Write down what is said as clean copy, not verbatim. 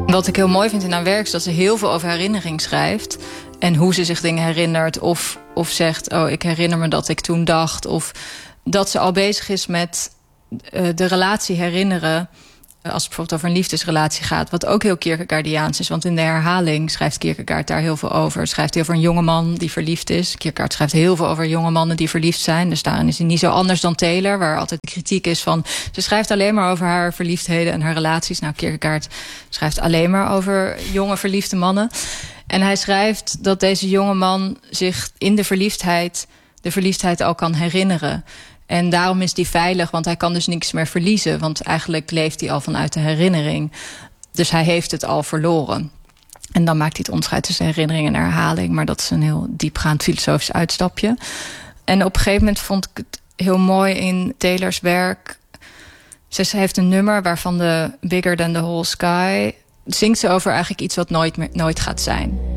Wat ik heel mooi vind in haar werk is dat ze heel veel over herinnering schrijft. En hoe ze zich dingen herinnert. Of zegt, ik herinner me dat ik toen dacht. Of dat ze al bezig is met de relatie herinneren. Als het bijvoorbeeld over een liefdesrelatie gaat. Wat ook heel Kierkegaardiaans is. Want in de herhaling schrijft Kierkegaard daar heel veel over. Schrijft heel over een jongeman die verliefd is. Kierkegaard schrijft heel veel over jonge mannen die verliefd zijn. Dus daarin is hij niet zo anders dan Taylor. Waar altijd de kritiek is van... Ze schrijft alleen maar over haar verliefdheden en haar relaties. Nou, Kierkegaard schrijft alleen maar over jonge verliefde mannen. En hij schrijft dat deze jonge man zich in de verliefdheid al kan herinneren. En daarom is die veilig, want hij kan dus niks meer verliezen. Want eigenlijk leeft hij al vanuit de herinnering. Dus hij heeft het al verloren. En dan maakt hij het onderscheid tussen herinnering en herhaling. Maar dat is een heel diepgaand filosofisch uitstapje. En op een gegeven moment vond ik het heel mooi in Taylors werk. Ze heeft een nummer waarvan de Bigger Than the Whole Sky... zingt ze over eigenlijk iets wat nooit gaat zijn.